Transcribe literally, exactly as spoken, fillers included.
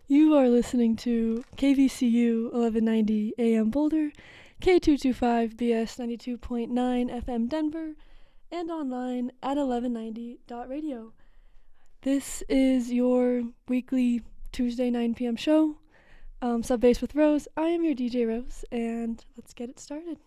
You are listening to K V C U eleven ninety A M Boulder, K two twenty-five B S ninety-two point nine F M Denver, and online at eleven ninety dot radio. This is your weekly Tuesday nine p.m. show, um, Sub Bass with Rose. I am your D J Rose, and let's get it started.